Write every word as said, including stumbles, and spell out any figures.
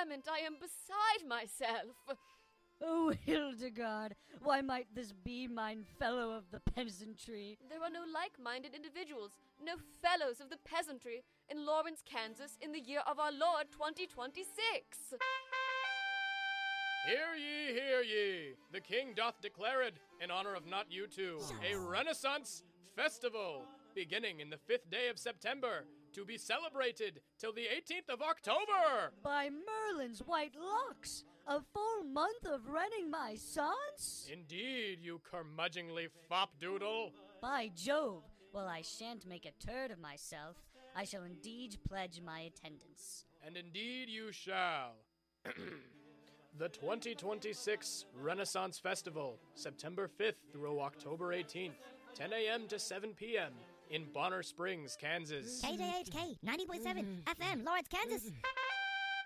Clement, I am beside myself. Oh, Hildegard, why might this be, mine fellow of the peasantry? There are no like-minded individuals, no fellows of the peasantry in Lawrence, Kansas, in the year of our Lord twenty twenty-six. Hear ye, hear ye! The king doth declare it, in honor of not you two, a Renaissance festival, beginning in the fifth day of September, to be celebrated till the eighteenth of October! By Merlin's white locks, a full month of renting my sons? Indeed, you curmudgeonly fop-doodle! By Jove, well, I shan't make a turd of myself. I shall indeed pledge my attendance. And indeed you shall. The twenty twenty-six Renaissance Festival, September fifth through October eighteenth, ten a.m. to seven p.m. in Bonner Springs, Kansas. K J H K ninety point seven F M, Lawrence, Kansas.